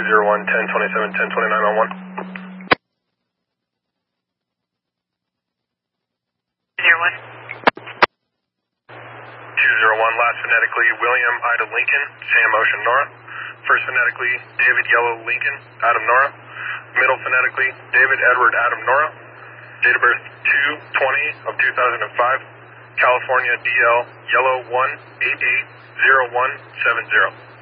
201 1027 1029 on 1. 201, last phonetically, William Ida Lincoln, Sam Ocean Nora. First phonetically, David Yellow Lincoln, Adam Nora. Middle phonetically, David Edward Adam Nora. Date of birth 2/20 of 2005. California DL Yellow 1880170.